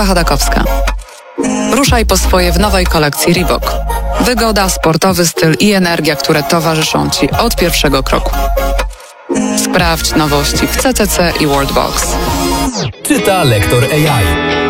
Chodakowska. Ruszaj po swoje w nowej kolekcji Reebok. Wygoda, sportowy styl i energia, które towarzyszą Ci od pierwszego kroku. Sprawdź nowości w CCC i Worldbox. Czyta lektor AI.